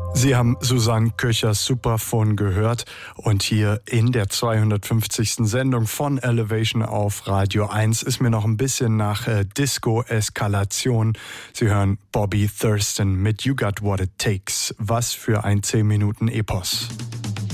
Sie haben Susanne Köchers Superphone gehört und hier in der 250. Sendung von Elevation auf Radio 1 ist mir noch ein bisschen nach Disco-Eskalation. Sie hören Bobby Thurston mit You Got What It Takes. Was für ein 10 Minuten Epos.